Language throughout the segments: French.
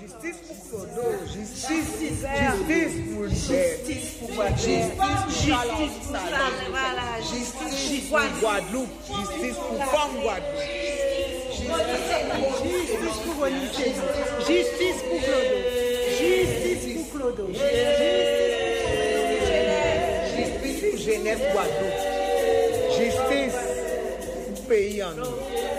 Justice pour Clodo, justice pour justice pour Guadeloupe, justice pour Guadeloupe, justice pour femme Guadeloupe, justice pour Onissé, justice pour Clodo, justice pour Clodo, justice pour Genève Guadeloupe, justice pour pays en nous.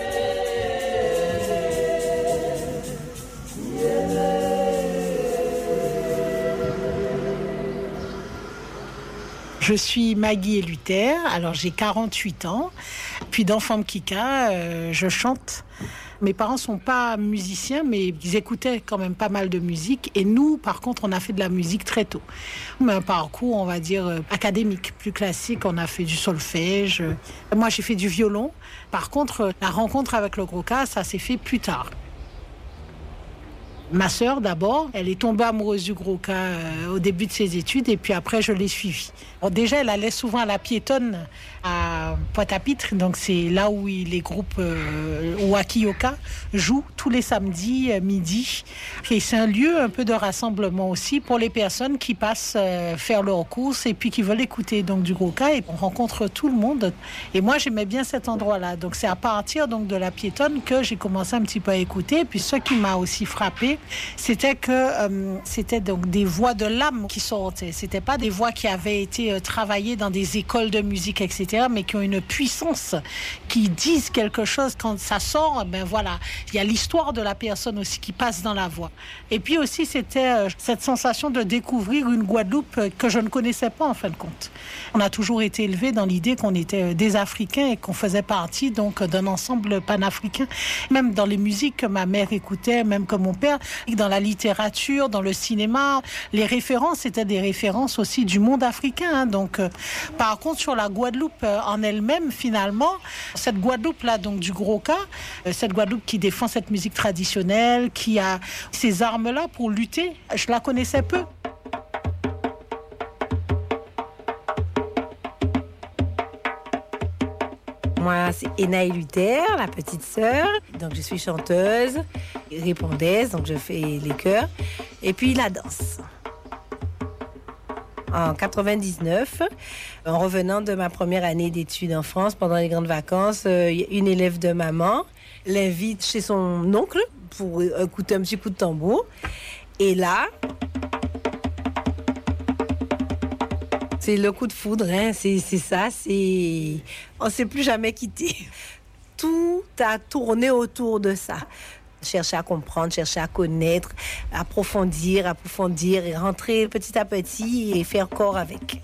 Je suis Maggie Luther, alors j'ai 48 ans. Puis dans Femme Kika, je chante. Mes parents sont pas musiciens, mais ils écoutaient quand même pas mal de musique. Et nous, par contre, on a fait de la musique très tôt. Mais un parcours, on va dire, académique, plus classique. On a fait du solfège. Moi, j'ai fait du violon. Par contre, la rencontre avec le Gros-Cas, ça s'est fait plus tard. Ma sœur, d'abord, elle est tombée amoureuse du Gros-Cas au début de ses études et puis après, je l'ai suivie. Alors déjà, elle allait souvent à la Piétonne à Pointe-à-Pitre, donc c'est là où les groupes Wakioka jouent tous les samedis midi. Et c'est un lieu un peu de rassemblement aussi pour les personnes qui passent faire leurs courses et puis qui veulent écouter donc du Gros-Cas et on rencontre tout le monde. Et moi, j'aimais bien cet endroit-là. Donc c'est à partir donc de la Piétonne que j'ai commencé un petit peu à écouter. Et puis ce qui m'a aussi frappé, c'était que c'était donc des voix de l'âme qui sortaient. C'était pas des voix qui avaient été travaillées dans des écoles de musique, etc., mais qui ont une puissance, qui disent quelque chose. Quand ça sort, ben voilà, il y a l'histoire de la personne aussi qui passe dans la voix. Et puis aussi, c'était cette sensation de découvrir une Guadeloupe que je ne connaissais pas en fin de compte. On a toujours été élevés dans l'idée qu'on était des Africains et qu'on faisait partie donc d'un ensemble panafricain. Même dans les musiques que ma mère écoutait, même que mon père, dans la littérature, dans le cinéma, les références étaient des références aussi du monde africain. Hein. Donc, par contre, sur la Guadeloupe en elle-même, finalement, cette Guadeloupe-là, donc du Gros-Cas, cette Guadeloupe qui défend cette musique traditionnelle, qui a ces armes-là pour lutter, je la connaissais peu. Moi, c'est Enaï Luther, la petite sœur. Donc, je suis chanteuse, répondaise, donc je fais les chœurs. Et puis, la danse. En 99, en revenant de ma première année d'études en France, pendant les grandes vacances, une élève de maman l'invite chez son oncle pour écouter un petit coup de tambour. Et là, c'est le coup de foudre, hein. C'est ça, on ne s'est plus jamais quitté. Tout a tourné autour de ça. Chercher à comprendre, chercher à connaître, approfondir et rentrer petit à petit et faire corps avec.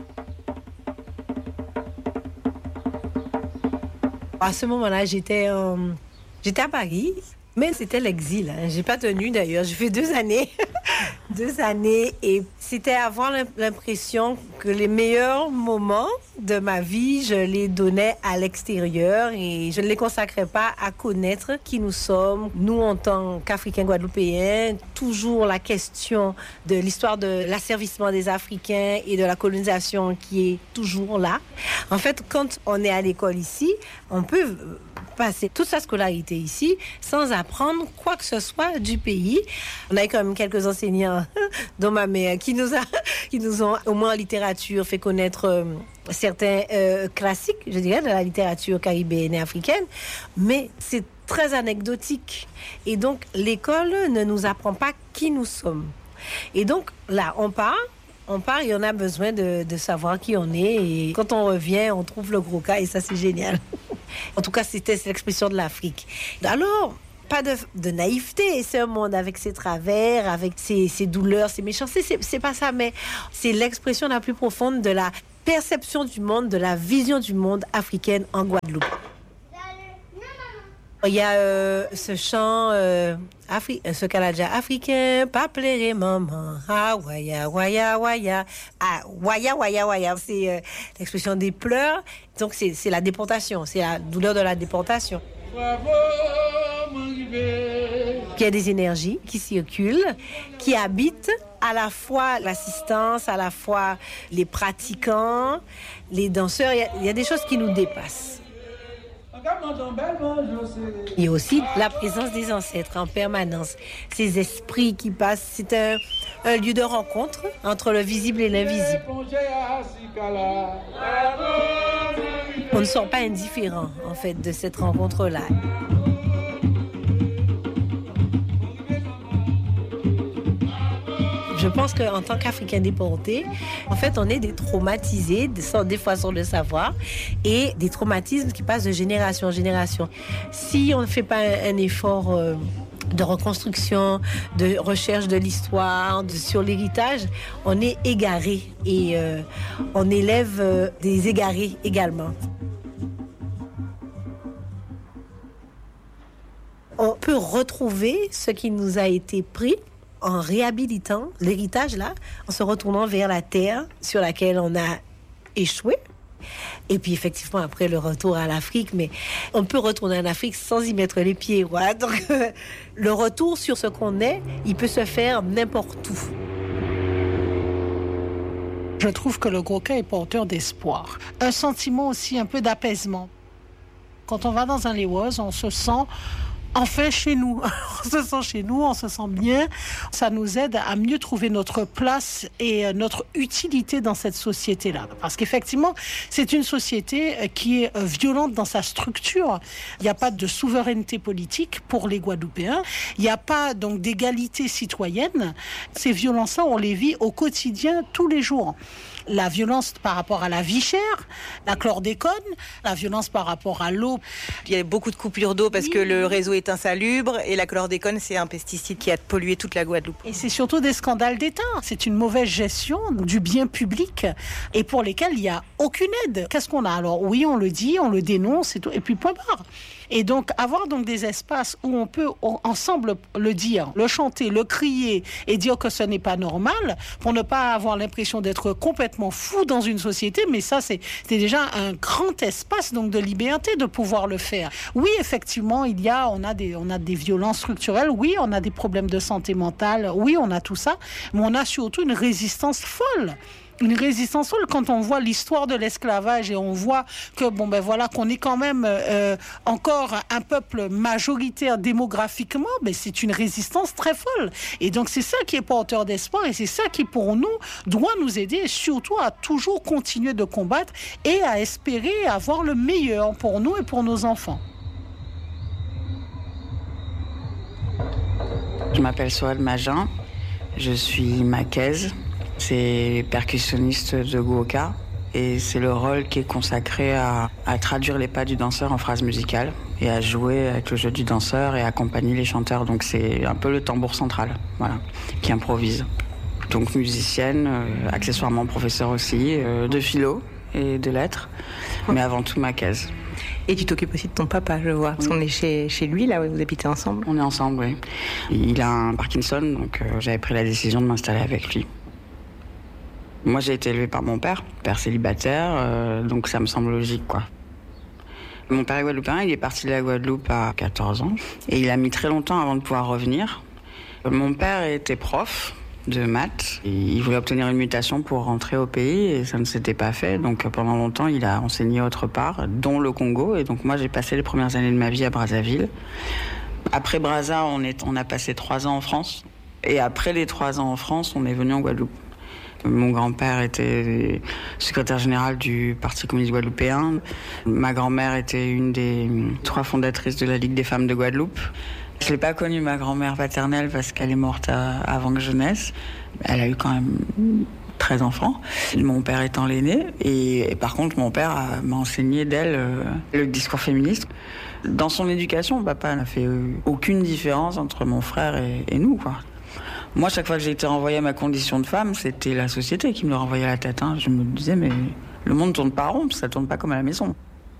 À ce moment-là, j'étais à Paris, mais c'était l'exil. Hein. J'ai pas tenu d'ailleurs, j'ai fait 2 années. 2 années et c'était avoir l'impression que les meilleurs moments de ma vie, je les donnais à l'extérieur et je ne les consacrais pas à connaître qui nous sommes. Nous, en tant qu'Africains guadeloupéens, toujours la question de l'histoire de l'asservissement des Africains et de la colonisation qui est toujours là. En fait, quand on est à l'école ici, on peut passer toute sa scolarité ici sans apprendre quoi que ce soit du pays. On a quand même quelques enseignants, dont ma mère, qui nous ont, au moins en littérature, fait connaître certains classiques, je dirais, de la littérature caribéenne et africaine, mais c'est très anecdotique. Et donc, l'école ne nous apprend pas qui nous sommes. Et donc, là, on part et on a besoin de savoir qui on est. Et quand on revient, on trouve le Gros-Cas et ça, c'est génial. En tout cas, c'était l'expression de l'Afrique. Alors, pas de naïveté. C'est un monde avec ses travers, avec ses douleurs, ses méchancetés. C'est pas ça, mais c'est l'expression la plus profonde de la perception du monde, de la vision du monde africaine en Guadeloupe. Il y a ce chant, ce canadien africain, pas plairer maman, ah waya waya waya, ah waya waya waya, c'est l'expression des pleurs. Donc c'est la déportation, c'est la douleur de la déportation. Il y a des énergies qui circulent, qui habitent à la fois l'assistance, à la fois les pratiquants, les danseurs. Il y a des choses qui nous dépassent. Il y a aussi la présence des ancêtres en permanence. Ces esprits qui passent, c'est un lieu de rencontre entre le visible et l'invisible. On ne sort pas indifférent, en fait, de cette rencontre-là. Je pense qu'en tant qu'Africains déportés, en fait, on est des traumatisés, des fois sans le savoir, et des traumatismes qui passent de génération en génération. Si on ne fait pas un effort de reconstruction, de recherche de l'histoire, sur l'héritage, on est égaré et on élève des égarés également. On peut retrouver ce qui nous a été pris en réhabilitant l'héritage là, en se retournant vers la terre sur laquelle on a échoué. Et puis effectivement après le retour à l'Afrique, mais on peut retourner en Afrique sans y mettre les pieds. Voilà. Donc le retour sur ce qu'on est, il peut se faire n'importe où. Je trouve que le Gros Cas est porteur d'espoir. Un sentiment aussi un peu d'apaisement. Quand on va dans un Léoz, on se sent enfin chez nous. On se sent chez nous, on se sent bien. Ça nous aide à mieux trouver notre place et notre utilité dans cette société-là. Parce qu'effectivement, c'est une société qui est violente dans sa structure. Il n'y a pas de souveraineté politique pour les Guadeloupéens. Il n'y a pas donc d'égalité citoyenne. Ces violences-là, on les vit au quotidien, tous les jours. La violence par rapport à la vie chère, la chlordécone, la violence par rapport à l'eau. Il y a beaucoup de coupures d'eau parce que le réseau est insalubre et la chlordécone, c'est un pesticide qui a pollué toute la Guadeloupe. Et c'est surtout des scandales d'État. C'est une mauvaise gestion du bien public et pour lesquels il n'y a aucune aide. Qu'est-ce qu'on a alors? Oui, on le dit, on le dénonce et tout, et puis point barre. Et donc, avoir donc des espaces où on peut ensemble le dire, le chanter, le crier et dire que ce n'est pas normal pour ne pas avoir l'impression d'être complètement fou dans une société. Mais ça, c'est déjà un grand espace donc de liberté de pouvoir le faire. Oui, effectivement, on a des violences structurelles. Oui, on a des problèmes de santé mentale. Oui, on a tout ça. Mais on a surtout une résistance folle. Une résistance folle quand on voit l'histoire de l'esclavage et on voit que qu'on est quand même encore un peuple majoritaire démographiquement, mais c'est une résistance très folle. Et donc c'est ça qui est porteur d'espoir et c'est ça qui pour nous doit nous aider surtout à toujours continuer de combattre et à espérer avoir le meilleur pour nous et pour nos enfants. Je m'appelle Soad Magin, je suis macaise. C'est percussionniste de Gwoka et c'est le rôle qui est consacré à traduire les pas du danseur en phrases musicales et à jouer avec le jeu du danseur et accompagner les chanteurs. Donc c'est un peu le tambour central, voilà, qui improvise. Donc musicienne, accessoirement professeur aussi, de philo et de lettres, mais avant tout macaise. Et tu t'occupes aussi de ton papa, je vois, parce qu'on est chez lui, là où vous habitez ensemble. On est ensemble, oui. Il a un Parkinson, donc j'avais pris la décision de m'installer avec lui. Moi, j'ai été élevée par mon père célibataire, donc ça me semble logique, quoi. Mon père est guadeloupéen, il est parti de la Guadeloupe à 14 ans, et il a mis très longtemps avant de pouvoir revenir. Mon père était prof de maths, et il voulait obtenir une mutation pour rentrer au pays, et ça ne s'était pas fait, donc pendant longtemps, il a enseigné autre part, dont le Congo, et donc moi, j'ai passé les premières années de ma vie à Brazzaville. Après Brazza, on a passé 3 ans en France, et après les 3 ans en France, on est venu en Guadeloupe. Mon grand-père était secrétaire général du Parti communiste guadeloupéen. Ma grand-mère était une des 3 fondatrices de la Ligue des femmes de Guadeloupe. Je n'ai pas connu ma grand-mère paternelle parce qu'elle est morte avant que je naisse. Elle a eu quand même 13 enfants, mon père étant l'aîné. Et par contre, mon père m'a enseigné d'elle le discours féministe. Dans son éducation, papa n'a fait aucune différence entre mon frère et nous, quoi. Moi, chaque fois que j'ai été renvoyée à ma condition de femme, c'était la société qui me le renvoyait à la tête. Je me disais, mais le monde tourne pas rond, ça tourne pas comme à la maison.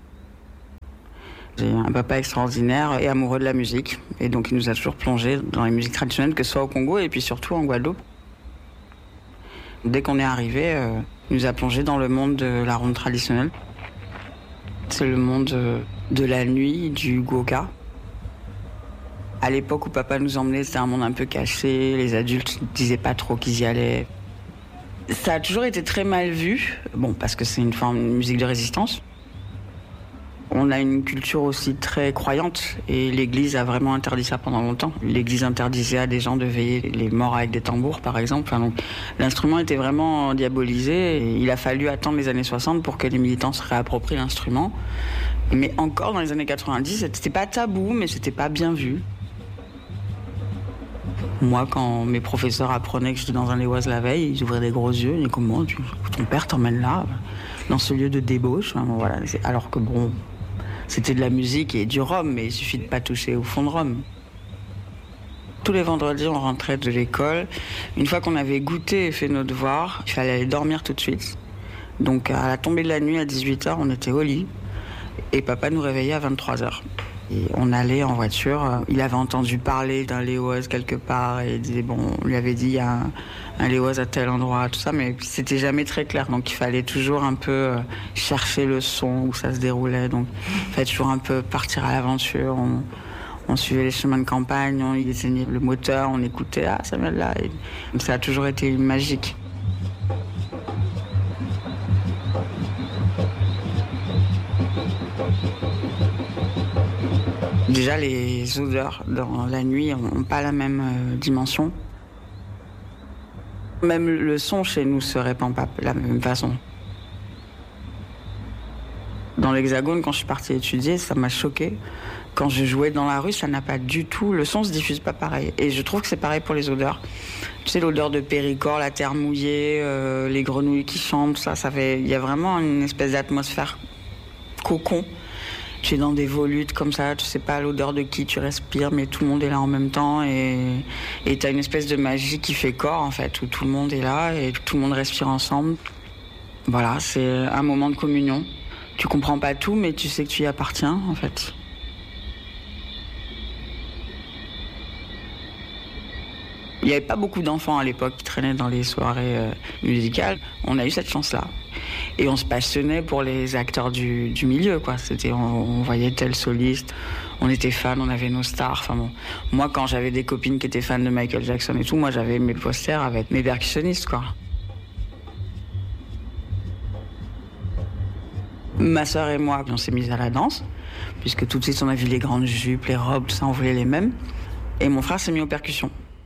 J'ai un papa extraordinaire et amoureux de la musique. Et donc, il nous a toujours plongés dans les musiques traditionnelles, que ce soit au Congo et puis surtout en Guadeloupe. Dès qu'on est arrivé, il nous a plongés dans le monde de la ronde traditionnelle. C'est le monde de la nuit, du Gwoka. À l'époque où papa nous emmenait, c'était un monde un peu caché. Les adultes ne disaient pas trop qu'ils y allaient. Ça a toujours été très mal vu. Bon, parce que c'est une musique de résistance. On a une culture aussi très croyante et l'Église a vraiment interdit ça pendant longtemps. L'Église interdisait à des gens de veiller les morts avec des tambours, par exemple. Donc, l'instrument était vraiment diabolisé et il a fallu attendre les années 60 pour que les militants se réapproprient l'instrument. Mais encore dans les années 90, c'était pas tabou, mais c'était pas bien vu. Moi, quand mes professeurs apprenaient que j'étais dans un Léoise la veille, ils ouvraient des gros yeux. Ils disaient comment ton père t'emmène là, dans ce lieu de débauche. Voilà. Alors que bon, c'était de la musique et du rhum, mais il suffit de pas toucher au fond de rhum. Tous les vendredis, on rentrait de l'école. Une fois qu'on avait goûté et fait nos devoirs, il fallait aller dormir tout de suite. Donc à la tombée de la nuit, à 18h, on était au lit. Et papa nous réveillait à 23h. Et on allait en voiture. Il avait entendu parler d'un Léoise quelque part. Et il disait, on lui avait dit, il y a un Léoise à tel endroit, tout ça. Mais c'était jamais très clair. Donc il fallait toujours un peu chercher le son où ça se déroulait. Donc il fallait toujours un peu partir à l'aventure. On suivait les chemins de campagne, on éteignait le moteur, on écoutait, ça vient de là. Et ça a toujours été magique. Déjà, les odeurs dans la nuit n'ont pas la même dimension. Même le son chez nous ne se répand pas de la même façon. Dans l'Hexagone, quand je suis partie étudier, ça m'a choquée. Quand je jouais dans la rue, ça n'a pas du tout... Le son ne se diffuse pas pareil. Et je trouve que c'est pareil pour les odeurs. Tu sais, l'odeur de Péricor, la terre mouillée, les grenouilles qui chantent, il y a vraiment une espèce d'atmosphère cocon. Tu es dans des volutes comme ça, tu sais pas l'odeur de qui tu respires, mais tout le monde est là en même temps et tu as une espèce de magie qui fait corps, en fait, où tout le monde est là et tout le monde respire ensemble. Voilà, c'est un moment de communion. Tu comprends pas tout, mais tu sais que tu y appartiens, en fait. Il n'y avait pas beaucoup d'enfants à l'époque qui traînaient dans les soirées musicales. On a eu cette chance-là. Et on se passionnait pour les acteurs du milieu, quoi. On voyait tel soliste, on était fans, on avait nos stars. Moi, quand j'avais des copines qui étaient fans de Michael Jackson et tout, moi, j'avais mes posters avec mes percussionnistes, quoi. Ma sœur et moi, on s'est mis à la danse, puisque tout de suite, on a vu les grandes jupes, les robes, tout ça, on voulait les mêmes. Et mon frère s'est mis aux percussions.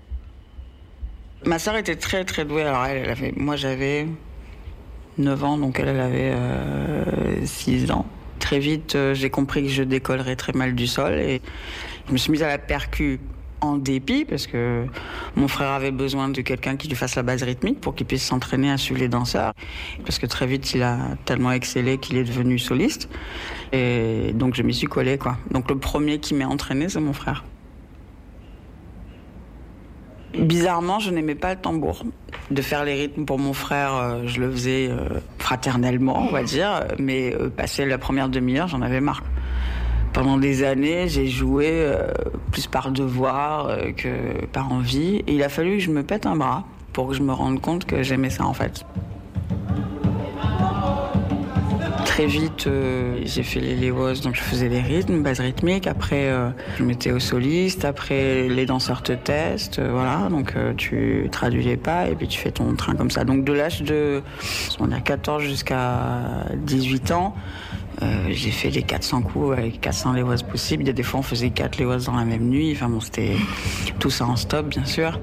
Ma sœur était très, très douée. Alors, moi, j'avais 9 ans, donc elle avait 6 ans. Très vite, j'ai compris que je décollerais très mal du sol et je me suis mise à la percu en dépit parce que mon frère avait besoin de quelqu'un qui lui fasse la base rythmique pour qu'il puisse s'entraîner à suivre les danseurs. Parce que très vite, il a tellement excellé qu'il est devenu soliste. Et donc, je m'y suis collée, quoi. Donc, le premier qui m'a entraînée, c'est mon frère. Bizarrement, je n'aimais pas le tambour. De faire les rythmes pour mon frère, je le faisais fraternellement, on va dire, mais passer la première demi-heure, j'en avais marre. Pendant des années, j'ai joué plus par devoir que par envie, et il a fallu que je me pète un bras pour que je me rende compte que j'aimais ça, en fait. Très vite, j'ai fait les Léoises, donc je faisais les rythmes, base rythmique. Après, je mettais au soliste. Après, les danseurs te testent, voilà. Donc, tu traduis les pas et puis tu fais ton train comme ça. Donc, de l'âge de 14 jusqu'à 18 ans, j'ai fait les 400 coups avec 400 Léoises possibles. Il y a des fois, on faisait 4 Léoises dans la même nuit. Enfin bon, c'était tout ça en stop, bien sûr.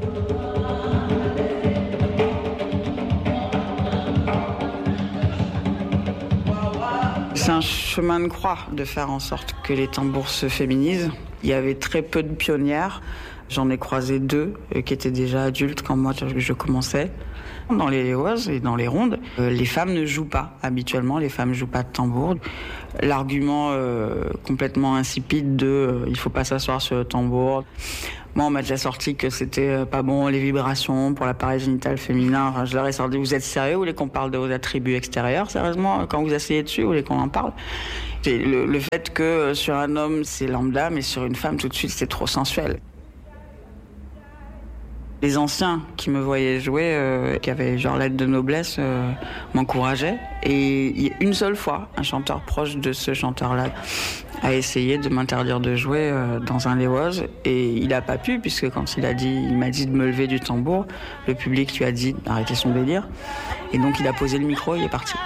C'est un chemin de croix de faire en sorte que les tambours se féminisent. Il y avait très peu de pionnières. J'en ai croisé 2 qui étaient déjà adultes quand moi je commençais. Dans les Léoises et dans les rondes, les femmes ne jouent pas habituellement, les femmes ne jouent pas de tambour. L'argument complètement insipide de il faut pas s'asseoir sur le tambour. Moi, on m'a déjà sorti que c'était pas bon, les vibrations pour l'appareil génital féminin. Enfin, je leur ai sorti, vous êtes sérieux ou voulez qu'on parle de vos attributs extérieurs, sérieusement, quand vous asseyez dessus, vous voulez qu'on en parle? Le fait que sur un homme, c'est lambda, mais sur une femme, tout de suite, c'est trop sensuel. Les anciens qui me voyaient jouer, qui avaient genre l'aide de noblesse, m'encourageaient. Et une seule fois, un chanteur proche de ce chanteur-là a essayé de m'interdire de jouer dans un Léoise. Et il n'a pas pu, puisque quand il m'a dit de me lever du tambour, le public lui a dit d'arrêter son délire. Et donc il a posé le micro et il est parti.